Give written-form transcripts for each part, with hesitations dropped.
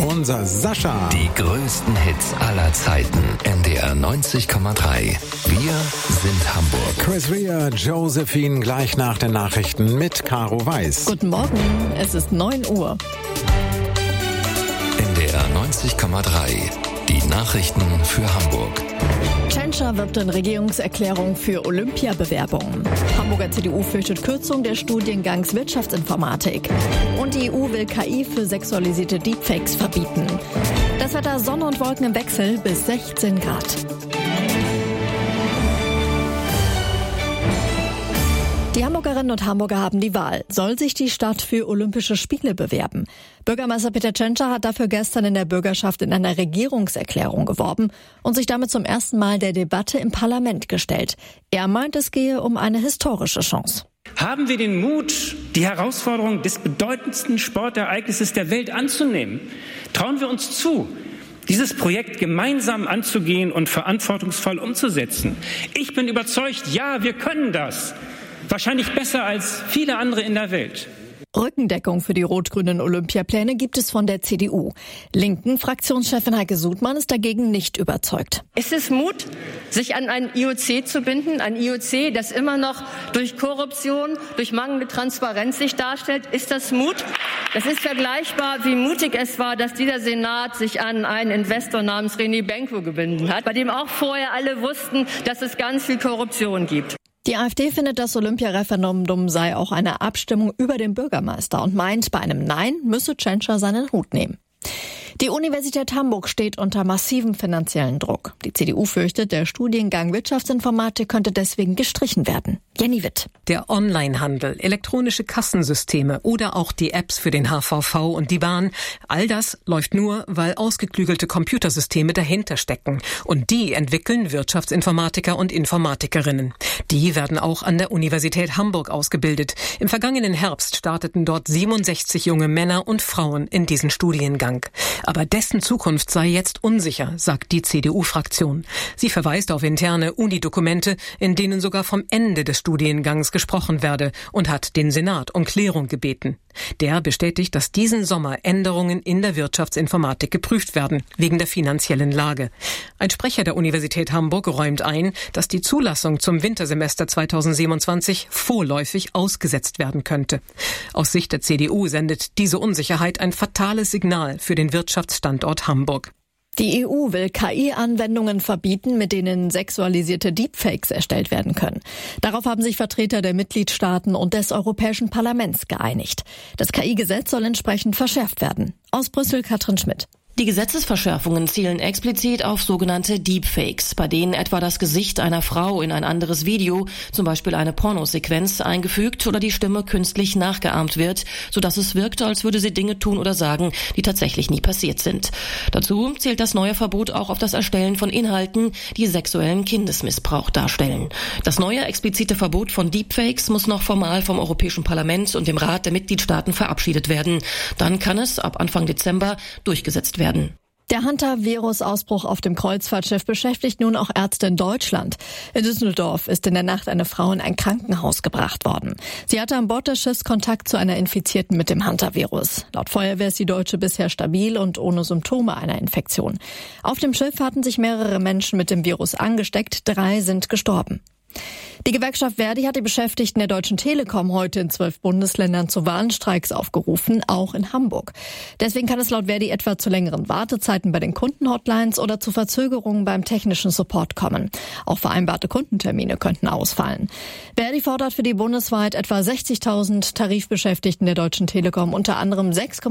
Unser Sascha. Die größten Hits aller Zeiten. NDR 90,3. Wir sind Hamburg. Chris Rea, Josephine, gleich nach den Nachrichten mit Caro Weiß. Guten Morgen, es ist 9 Uhr. NDR 90,3. Die Nachrichten für Hamburg. Tschentscher wirbt in Regierungserklärung für Olympiabewerbungen. Hamburger CDU fürchtet Kürzung des Studiengangs Wirtschaftsinformatik. Und die EU will KI für sexualisierte Deepfakes verbieten. Das Wetter: Sonne und Wolken im Wechsel bis 16 Grad. Die Hamburgerinnen und Hamburger haben die Wahl. Soll sich die Stadt für Olympische Spiele bewerben? Bürgermeister Peter Tschentscher hat dafür gestern in der Bürgerschaft in einer Regierungserklärung geworben und sich damit zum ersten Mal der Debatte im Parlament gestellt. Er meint, es gehe um eine historische Chance. Haben wir den Mut, die Herausforderung des bedeutendsten Sportereignisses der Welt anzunehmen? Trauen wir uns zu, dieses Projekt gemeinsam anzugehen und verantwortungsvoll umzusetzen? Ich bin überzeugt, ja, wir können das. Wahrscheinlich besser als viele andere in der Welt. Rückendeckung für die rot-grünen Olympiapläne gibt es von der CDU. Linken Fraktionschefin Heike Sudmann ist dagegen nicht überzeugt. Ist es Mut, sich an ein IOC zu binden? Ein IOC, das immer noch durch Korruption, durch mangelnde Transparenz sich darstellt. Ist das Mut? Das ist vergleichbar, wie mutig es war, dass dieser Senat sich an einen Investor namens René Benko gebunden hat, bei dem auch vorher alle wussten, dass es ganz viel Korruption gibt. Die AfD findet, das Olympiareferendum sei auch eine Abstimmung über den Bürgermeister und meint, bei einem Nein müsse Tschentscher seinen Hut nehmen. Die Universität Hamburg steht unter massivem finanziellen Druck. Die CDU fürchtet, der Studiengang Wirtschaftsinformatik könnte deswegen gestrichen werden. Jenny Witt. Der Onlinehandel, elektronische Kassensysteme oder auch die Apps für den HVV und die Bahn, all das läuft nur, weil ausgeklügelte Computersysteme dahinter stecken. Und die entwickeln Wirtschaftsinformatiker und Informatikerinnen. Die werden auch an der Universität Hamburg ausgebildet. Im vergangenen Herbst starteten dort 67 junge Männer und Frauen in diesen Studiengang. Aber dessen Zukunft sei jetzt unsicher, sagt die CDU-Fraktion. Sie verweist auf interne Uni-Dokumente, in denen sogar vom Ende des Studiengangs gesprochen werde und hat den Senat um Klärung gebeten. Der bestätigt, dass diesen Sommer Änderungen in der Wirtschaftsinformatik geprüft werden, wegen der finanziellen Lage. Ein Sprecher der Universität Hamburg räumt ein, dass die Zulassung zum Wintersemester 2027 vorläufig ausgesetzt werden könnte. Aus Sicht der CDU sendet diese Unsicherheit ein fatales Signal für den Wirtschaftsstandort Hamburg. Die EU will KI-Anwendungen verbieten, mit denen sexualisierte Deepfakes erstellt werden können. Darauf haben sich Vertreter der Mitgliedstaaten und des Europäischen Parlaments geeinigt. Das KI-Gesetz soll entsprechend verschärft werden. Aus Brüssel Katrin Schmidt. Die Gesetzesverschärfungen zielen explizit auf sogenannte Deepfakes, bei denen etwa das Gesicht einer Frau in ein anderes Video, zum Beispiel eine Pornosequenz, eingefügt oder die Stimme künstlich nachgeahmt wird, sodass es wirkt, als würde sie Dinge tun oder sagen, die tatsächlich nie passiert sind. Dazu zählt das neue Verbot auch auf das Erstellen von Inhalten, die sexuellen Kindesmissbrauch darstellen. Das neue explizite Verbot von Deepfakes muss noch formal vom Europäischen Parlament und dem Rat der Mitgliedstaaten verabschiedet werden. Dann kann es ab Anfang Dezember durchgesetzt werden. Der Hantavirus-Ausbruch auf dem Kreuzfahrtschiff beschäftigt nun auch Ärzte in Deutschland. In Düsseldorf ist in der Nacht eine Frau in ein Krankenhaus gebracht worden. Sie hatte an Bord des Schiffs Kontakt zu einer Infizierten mit dem Hantavirus. Laut Feuerwehr ist die Deutsche bisher stabil und ohne Symptome einer Infektion. Auf dem Schiff hatten sich mehrere Menschen mit dem Virus angesteckt, 3 sind gestorben. Die Gewerkschaft Verdi hat die Beschäftigten der Deutschen Telekom heute in 12 Bundesländern zu Warnstreiks aufgerufen, auch in Hamburg. Deswegen kann es laut Verdi etwa zu längeren Wartezeiten bei den Kundenhotlines oder zu Verzögerungen beim technischen Support kommen. Auch vereinbarte Kundentermine könnten ausfallen. Verdi fordert für die bundesweit etwa 60.000 Tarifbeschäftigten der Deutschen Telekom unter anderem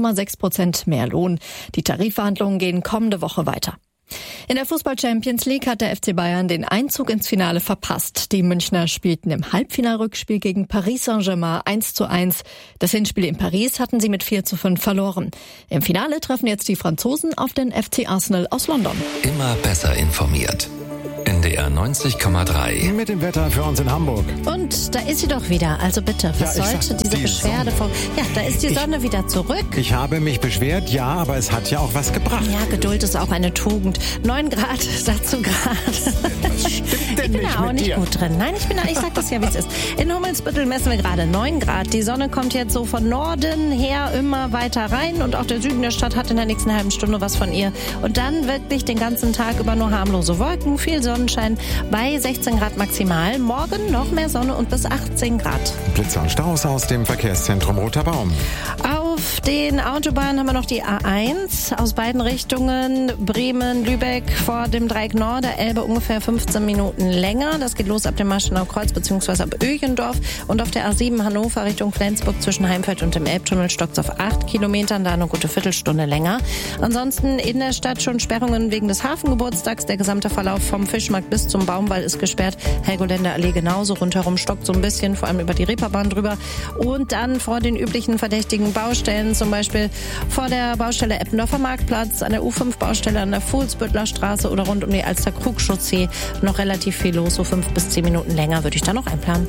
6,6% mehr Lohn. Die Tarifverhandlungen gehen kommende Woche weiter. In der Fußball-Champions League hat der FC Bayern den Einzug ins Finale verpasst. Die Münchner spielten im Halbfinalrückspiel gegen Paris Saint-Germain 1:1. Das Hinspiel in Paris hatten sie mit 4:5 verloren. Im Finale treffen jetzt die Franzosen auf den FC Arsenal aus London. Immer besser informiert. NDR 90,3. Mit dem Wetter für uns in Hamburg. Und da ist sie doch wieder. Also bitte, was sollte diese Beschwerde von... Ja, da ist die Sonne wieder zurück. Ich habe mich beschwert, ja, aber es hat ja auch was gebracht. Ja, Geduld ist auch eine Tugend. 9 Grad, dazu Grad. Was stimmt denn Ich bin nicht da auch mit nicht dir? gut drin. Nein, ich sag das ja, wie es ist. In Hummelsbüttel messen wir gerade 9 Grad. Die Sonne kommt jetzt so von Norden her immer weiter rein und auch der Süden der Stadt hat in der nächsten halben Stunde was von ihr. Und dann wirklich den ganzen Tag über nur harmlose Wolken, viel Sonnenschein bei 16 Grad maximal. Morgen noch mehr Sonne und bis 18 Grad. Blitze und Staus aus dem Verkehrszentrum Roter Baum. Auf den Autobahnen haben wir noch die A1 aus beiden Richtungen. Bremen, Lübeck vor dem Dreieck Nord, der Elbe ungefähr 15 Minuten länger. Das geht los ab dem Marschenauer Kreuz bzw. ab Öchendorf. Und auf der A7 Hannover Richtung Flensburg zwischen Heimfeld und dem Elbtunnel stockt es auf 8 Kilometern, da eine gute Viertelstunde länger. Ansonsten in der Stadt schon Sperrungen wegen des Hafengeburtstags. Der gesamte Verlauf vom Fischmarkt bis zum Baumwall ist gesperrt. Helgoländer Allee genauso. Rundherum stockt so ein bisschen, vor allem über die Reeperbahn drüber. Und dann vor den üblichen verdächtigen Baustellen, zum Beispiel vor der Baustelle Eppendorfer Marktplatz, an der U5-Baustelle an der Fuhlsbüttler Straße oder rund um die Alster-Krug-Chaussee noch relativ viel los. So 5 bis 10 Minuten länger würde ich da noch einplanen.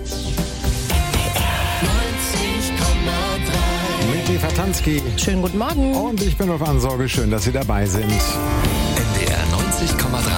Mit die Vertanski. Schönen guten Morgen. Und ich bin auf Ansorge. Schön, dass Sie dabei sind. NDR 90,3.